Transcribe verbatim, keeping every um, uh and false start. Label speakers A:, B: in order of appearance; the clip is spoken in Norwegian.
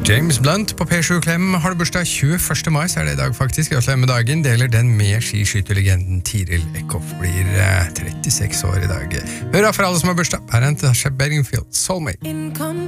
A: James Blunt på P sju Klem har du bursdag tjueførste mai, så er det i dag faktisk. Gratulerer med dagen, deler den med skiskytterlegenden Tiril Eckhoff, blir eh, trettiseks år i dag. Hurra for alle som har bursdag, her er en Tasha Bedingfield, Soulmate.